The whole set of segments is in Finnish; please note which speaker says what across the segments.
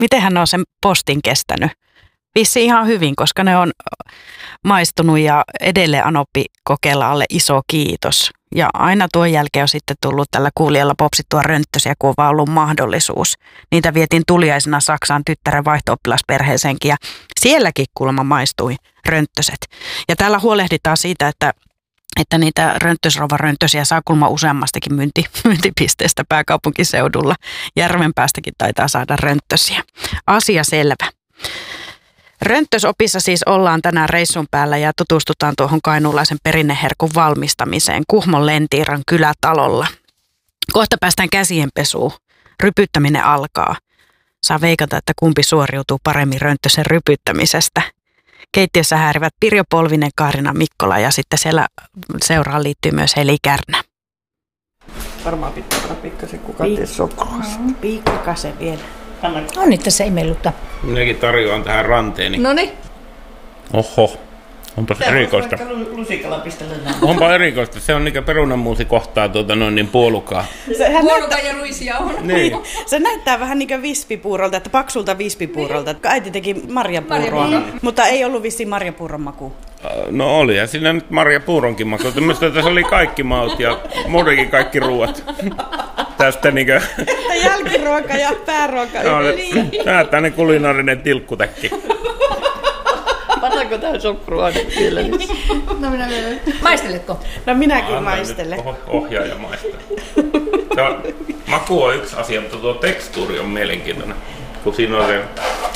Speaker 1: Mitenhän ne on sen postin kestänyt? Vissi ihan hyvin, koska ne on maistunut ja edelleen Anoppi kokeilalle iso kiitos. Ja aina tuon jälkeen on sitten tullut tällä kuulijalla popsittua rönttösiä, kun on vaan ollut mahdollisuus. Niitä vietiin tuliaisena Saksaan tyttären vaihto-oppilasperheeseenkin ja sielläkin kuulemma maistui rönttöset. Ja täällä huolehditaan siitä, että niitä rönttösrova-rönttösiä saa kuulemma useammastakin myyntipisteestä pääkaupunkiseudulla. Järvenpäästäkin taitaa saada rönttösiä. Asia selvä. Rönttösopissa siis ollaan tänään reissun päällä ja tutustutaan tuohon kainuulaisen perinneherkun valmistamiseen Kuhmon Lentiiran kylätalolla. Kohta päästään käsienpesuun. Rypyttäminen alkaa. Saa veikata, että kumpi suoriutuu paremmin rönttösen rypyttämisestä. Keittiössä häärivät Pirjo Polvinen, Kaarina Mikkola ja sitten siellä seuraan liittyy myös Heli Kärnä.
Speaker 2: Varmaan pitää olla pikkasen kukaan sokrua.
Speaker 1: Pikkasen vielä.
Speaker 3: On nyt tässä imellyttä.
Speaker 4: Minäkin tarjoan tähän ranteeni.
Speaker 3: Noniin.
Speaker 4: Oho, onpas erikoista.
Speaker 2: Lusikalla pistellä näin.
Speaker 4: Onpa erikoista. Se on niinkä perunanmuusi kohtaa puolukaa.
Speaker 3: Puoluka ja ruisjauhon.
Speaker 4: Niin.
Speaker 1: Se näyttää vähän niin kuin vispipuurolta, että paksulta vispipuurolta. Äiti teki marjapuuroa, mutta ei ollut vissiin marjapuuron maku.
Speaker 4: No oli, ja siinä nyt marjapuuronkin maku. Minusta tässä oli kaikki maut ja muutenkin kaikki ruuat. Tästä niinkö...
Speaker 1: Jälkiruoka ja pääruoka yli.
Speaker 4: Tää on tämmönen kulinaarinen tilkkutäkki.
Speaker 2: Pannaanko tähän sokrua nyt vielä?
Speaker 3: No minä vielä. Maisteletko?
Speaker 1: No minäkin maistelen.
Speaker 4: Ohjaaja maistaa. Maku on yksi asia, mutta tuo tekstuuri on mielenkiintoinen. Kun siinä on se...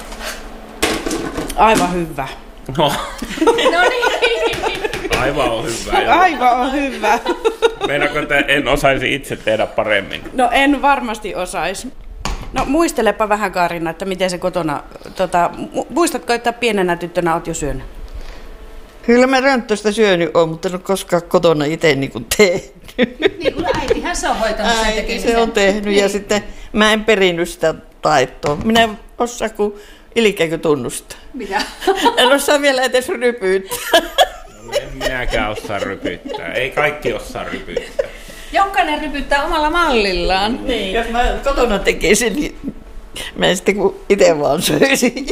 Speaker 1: Aivan hyvä.
Speaker 4: No.
Speaker 3: Noniin.
Speaker 4: Aivan on hyvä.
Speaker 1: Aivan on hyvä.
Speaker 4: Meinaatko, että en osaisi itse tehdä paremmin?
Speaker 1: No en varmasti osaisi. No muistelepa vähän Kaarina, että miten se kotona, muistatko, että pienenä tyttönä olet jo syönyt?
Speaker 2: Kyllä mä rönttöstä syönyt oon, mutta en ole koskaan kotona itse niin tehnyt.
Speaker 3: Niin kuin äitihän se on hoitanut sen tekemisen.
Speaker 2: Se on tehnyt niin. Ja sitten mä en perinnyt sitä taitoa. Minä en osaa kuin ilkeäkö tunnusta.
Speaker 3: Mitä?
Speaker 2: En osaa vielä edes rypyyttää.
Speaker 4: No, en minäkään osaa rypyttää. Ei kaikki osaa rypyttää.
Speaker 3: Jokainen rypyttää omalla mallillaan.
Speaker 2: Niin. Jos mä kotona tekisin, niin mä en sitten kun itse vaan söisin.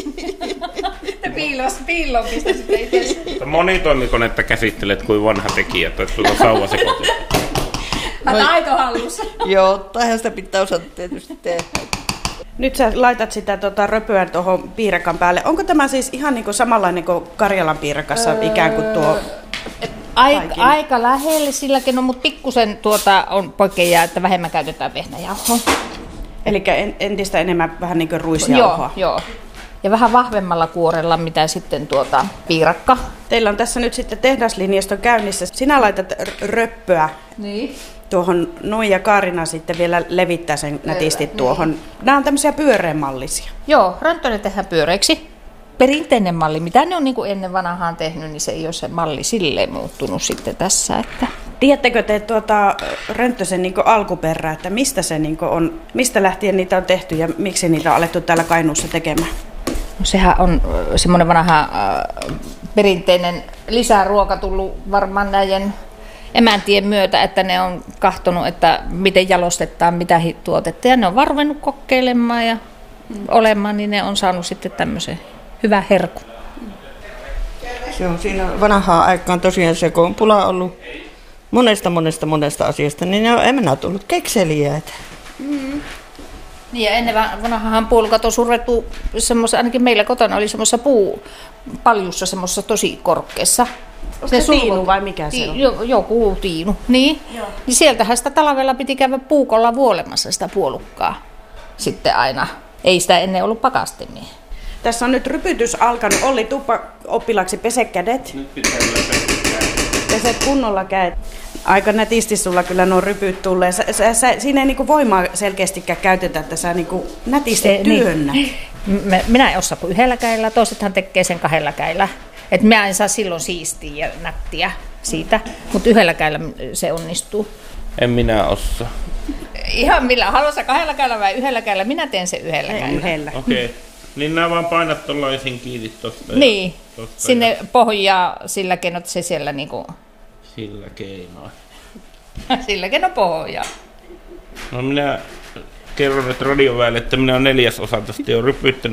Speaker 3: Piiloon pistä sitten itse.
Speaker 4: Monitoimikonetta käsittelet kuin vanha tekijä, että sulla on sauva sekoitus.
Speaker 3: Taito hallussa.
Speaker 2: Joo, taihan sitä pitää osata tietysti tehdä.
Speaker 1: Nyt sä laitat sitä röpöä tuohon piirakan päälle. Onko tämä siis ihan niin kuin samanlainen kuin Karjalan piirakassa ikään kuin tuo?
Speaker 3: Aika lähelle silläkin, no, mutta pikkusen on poikkeajaa, että vähemmän käytetään vehnäjauhoa.
Speaker 1: Eli entistä enemmän vähän niin kuin ruisjauhoa.
Speaker 3: Joo. Ja vähän vahvemmalla kuorella, mitä sitten piirakka.
Speaker 1: Teillä on tässä nyt sitten tehdaslinjasto käynnissä. Sinä laitat röppöä
Speaker 3: niin
Speaker 1: tuohon noin ja Kaarina sitten vielä levittää sen nätisti tuohon. Niin. Nämä on tämmöisiä pyöreämallisia.
Speaker 3: Joo, rönttöne tehdään pyöreiksi. Perinteinen malli, mitä ne on niin kuin ennen vanhaan tehnyt, niin se ei ole se malli silleen muuttunut sitten tässä. Että...
Speaker 1: Tiedättekö te rönttösen niin kuin alkuperää, että mistä se niin kuin on, mistä lähtien niitä on tehty ja miksi niitä on alettu täällä Kainuussa tekemään?
Speaker 3: No, sehän on semmoinen vanha perinteinen lisäruoka tullut varmaan näiden emäntien myötä, että ne on kahtonut, että miten jalostetaan, mitä tuotetta. Ja ne on varvennut kokeilemaan ja olemaan, niin ne on saanut sitten tämmöisen hyvän herkun.
Speaker 2: Se on siinä vanhaan aikaan tosiaan se, kun on pula ollut monesta asiasta, niin ne on emänä tullut kekseliäitä.
Speaker 3: Mm. Niin ja ennen vanhahan puolukat on surrettu semmoisessa, ainakin meillä kotona oli semmoisessa puupaljussa semmoisessa tosi korkeassa.
Speaker 1: Onko se tiinu vai mikä se on?
Speaker 3: Joku tiinu. Niin. Niin sieltähän sitä talvella piti käydä puukolla vuolemassa sitä puolukkaa sitten aina. Ei sitä ennen ollut pakastimia.
Speaker 1: Tässä on nyt rypytys alkanut. Olli, tuppa oppilaaksi, pese kädet.
Speaker 4: Nyt pitää kyllä
Speaker 1: Peset kunnolla kädet. Aika nätisti sulla kyllä nuo rypyt tulee. Siinä ei niinku voimaa selkeästikään käytetä, että sä niinku nätisti työnnät.
Speaker 3: Niin. Minä en osaa kuin yhdellä kädellä, toisethan tekee sen kahdella kädellä. Että minä en saa silloin siistiä ja nättiä siitä, mutta yhdellä kädellä se onnistuu.
Speaker 4: En minä osaa.
Speaker 3: Ihan millä? Haluatko kahdella kädellä vai yhdellä kädellä? Minä teen sen yhdellä kädellä.
Speaker 4: Okei. Okay. Niin nämä vaan painat tuollaisiin kiinni tosta.
Speaker 3: Niin,
Speaker 4: tosta
Speaker 3: sinne ja... pohjaa sillä keinoin, se siellä niinku...
Speaker 4: Sillä keinoin.
Speaker 3: Sillä keinoin pohjaa.
Speaker 4: No minä kerron nyt radioväelle, että minä olen 4. osa tästä jo rypyttänyt.